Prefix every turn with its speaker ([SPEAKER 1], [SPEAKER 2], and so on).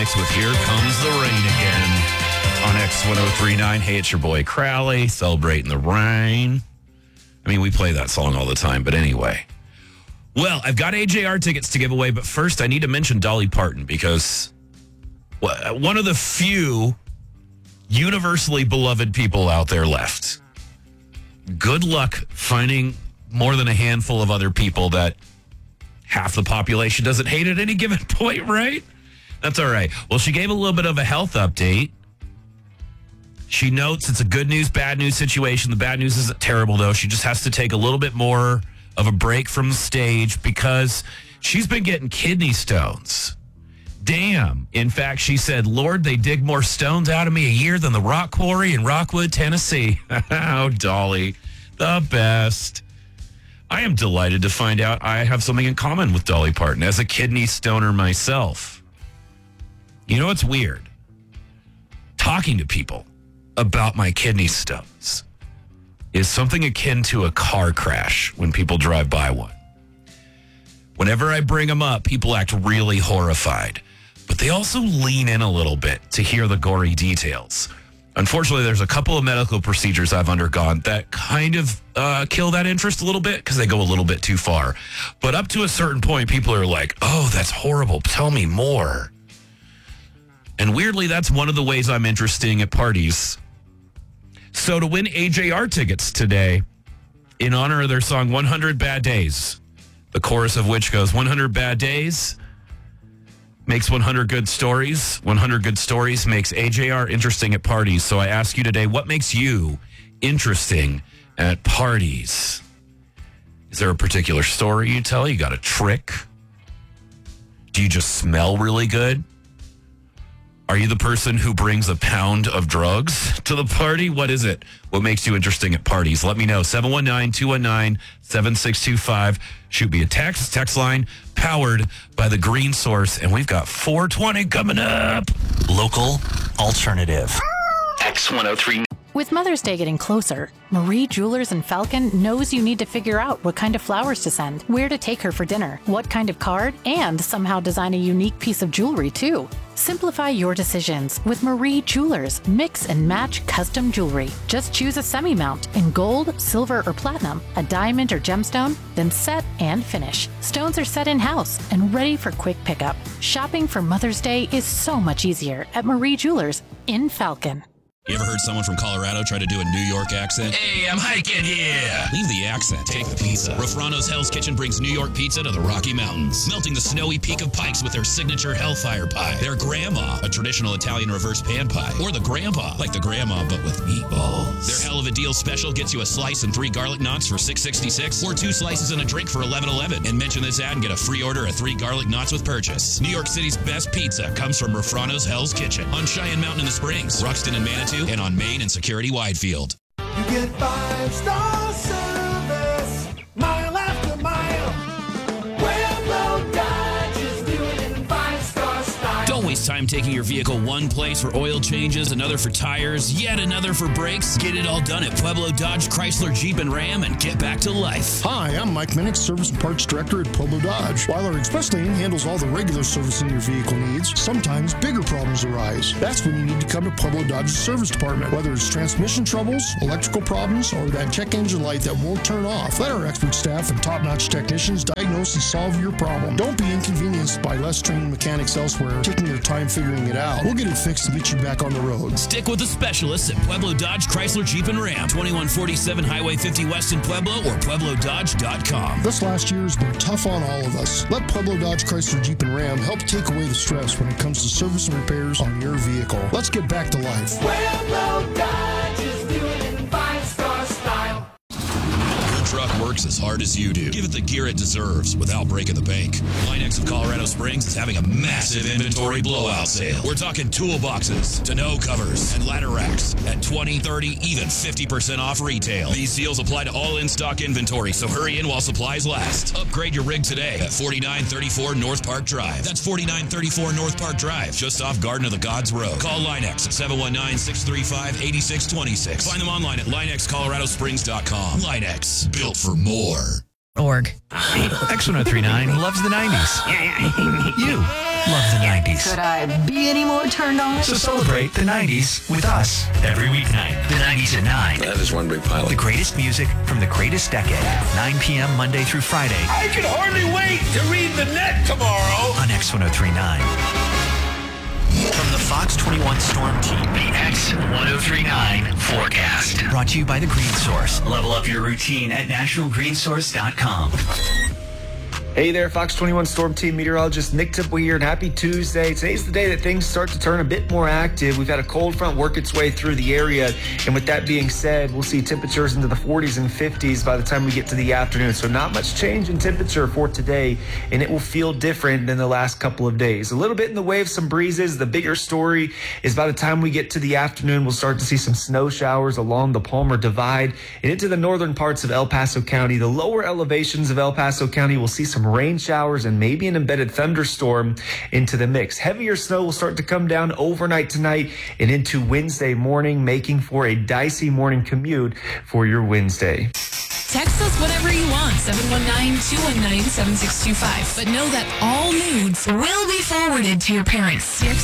[SPEAKER 1] Mechanics with Here Comes the Rain Again on X1039. Hey, it's your boy Crowley, celebrating the rain. I mean, we play that song all the time, but anyway. Well, I've got AJR tickets to give away, but first I need to mention Dolly Parton because one of the few universally beloved people out there left. Good luck finding more than a handful of other people that half the population doesn't hate at any given point, right? That's all right. Well, she gave a little bit of a health update. She notes it's a good news, bad news situation. The bad news isn't terrible, though. She just has to take a little bit more of a break from the stage because she's been getting kidney stones. Damn. In fact, she said, Lord, they dig more stones out of me a year than the rock quarry in Rockwood, Tennessee. Oh, Dolly, the best. I am delighted to find out I have something in common with Dolly Parton as a kidney stoner myself. You know what's weird? Talking to people about my kidney stones is something akin to a car crash when people drive by one. Whenever I bring them up, people act really horrified, but they also lean in a little bit to hear the gory details. Unfortunately, there's a couple of medical procedures I've undergone that kind of kill that interest a little bit because they go a little bit too far. But up to a certain point, people are like, oh, that's horrible. Tell me more. And weirdly, that's one of the ways I'm interesting at parties. So to win AJR tickets today, in honor of their song 100 Bad Days, the chorus of which goes, 100 bad days makes 100 good stories. 100 good stories makes AJR interesting at parties. So I ask you today, what makes you interesting at parties? Is there a particular story you tell? You got a trick? Do you just smell really good? Are you the person who brings a pound of drugs to the party? What is it? What makes you interesting at parties? Let me know. 719-219-7625. Shoot me a text. Text line powered by the Green Source. And we've got 420 coming up.
[SPEAKER 2] Local alternative.
[SPEAKER 1] X103.
[SPEAKER 3] With Mother's Day getting closer, Marie Jewelers in Falcon knows you need to figure out what kind of flowers to send, where to take her for dinner, what kind of card, and somehow design a unique piece of jewelry, too. Simplify your decisions with Marie Jewelers. Mix and match custom jewelry. Just choose a semi-mount in gold, silver, or platinum, a diamond or gemstone, then set and finish. Stones are set in-house and ready for quick pickup. Shopping for Mother's Day is so much easier at Marie Jewelers in Falcon.
[SPEAKER 4] You ever heard someone from Colorado try to do a New York accent?
[SPEAKER 1] Hey, I'm hiking here.
[SPEAKER 4] Leave the accent. Take the pizza. Rafrano's Hell's Kitchen brings New York pizza to the Rocky Mountains, melting the snowy peak of Pikes with their signature Hellfire Pie. Their Grandma, a traditional Italian reverse pan pie. Or the Grandpa, like the Grandma but with meatballs. Their Hell of a Deal special gets you a slice and 3 garlic knots for $6.66, or 2 slices and a drink for $11.11. And mention this ad and get a free order of 3 garlic knots with purchase. New York City's best pizza comes from Rafrano's Hell's Kitchen on Cheyenne Mountain in the Springs, Ruxton and Manitou, and on Main and Security Widefield.
[SPEAKER 5] You get 5-star service, mile after mile. Pueblo Dodge is doing it in 5-star style.
[SPEAKER 4] Don't waste time taking your vehicle one place for oil changes, another for tires, yet another for brakes. Get it all done at Pueblo Dodge, Chrysler, Jeep, and Ram and get back to life.
[SPEAKER 6] Hi, I'm Mike Minnick, Service and Parts Director at Pueblo Dodge. While our express lane handles all the regular servicing your vehicle needs, sometimes bigger problems arise. That's when you need to come to Pueblo Dodge's service department. Whether it's transmission troubles, electrical problems, or that check engine light that won't turn off, let our expert staff and top-notch technicians diagnose and solve your problem. Don't be inconvenienced by less trained mechanics elsewhere taking their time figuring it out. We'll get it fixed and get you back on the road.
[SPEAKER 4] Stick with the specialists at Pueblo Dodge, Chrysler, Jeep, and Ram. 2147 Highway 50 West in Pueblo or PuebloDodge.com.
[SPEAKER 6] This last year has been tough on all of us. Let Pueblo Dodge, Chrysler, Jeep, and Ram help take away the stress when it comes to service and repairs on your vehicle. Let's get back to life.
[SPEAKER 5] Pueblo Dodge is doing it in 5-star style.
[SPEAKER 4] Your truck works as hard as you do. Give it the gear it deserves without breaking the bank. Linex of Colorado Springs is having a massive inventory blowout sale. We're talking toolboxes, tonneau covers, and ladder racks at 20, 30, even 50% off retail. These deals apply to all in-stock inventory, so hurry in while supplies last. Upgrade your rig today at 4934 North Park Drive. That's 4934 North Park Drive, just off Garden of the Gods Road. Call Linex at 719-635-8626. Find them online at linexcoloradosprings.com. Linex, built for more.
[SPEAKER 7] Org.
[SPEAKER 1] X1039 loves the 90s. You.
[SPEAKER 2] Love the 90s.
[SPEAKER 7] Could I be any more turned on?
[SPEAKER 2] So celebrate the 90s with us every weeknight. The 90s at 9.
[SPEAKER 8] That is one big pile.
[SPEAKER 2] The greatest music from the greatest decade. 9 p.m. Monday through Friday
[SPEAKER 8] I can hardly wait to read the net tomorrow.
[SPEAKER 2] on X1039. From the Fox 21 Storm Team, the X1039 forecast. Brought to you by the Green Source. Level up your routine at naturalgreensource.com.
[SPEAKER 9] Hey there, Fox 21 Storm Team meteorologist Nick Tipple here, and happy Tuesday. Today's the day that things start to turn a bit more active. We've had a cold front work its way through the area, and with that being said, we'll see temperatures into the 40s and 50s by the time we get to the afternoon. So not much change in temperature for today, and it will feel different than the last couple of days. A little bit in the way of some breezes. The bigger story is by the time we get to the afternoon, we'll start to see some snow showers along the Palmer Divide and into the northern parts of El Paso County. The lower elevations of El Paso County will see some rain showers and maybe an embedded thunderstorm into the mix. Heavier snow will start to come down overnight tonight and into Wednesday morning, making for a dicey morning commute for your Wednesday.
[SPEAKER 10] Text us whatever you want, 719-219-7625. But know that all nudes will be forwarded to your parents.